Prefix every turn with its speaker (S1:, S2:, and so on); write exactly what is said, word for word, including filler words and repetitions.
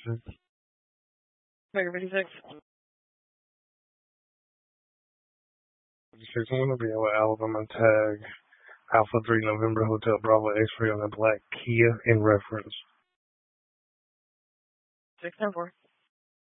S1: fifty-six.
S2: Baker fifty-six.
S1: fifty-six, I'm going to be able to Alabama tag Alpha three November Hotel Bravo X-ray on the black Kia in reference.
S2: six ten four.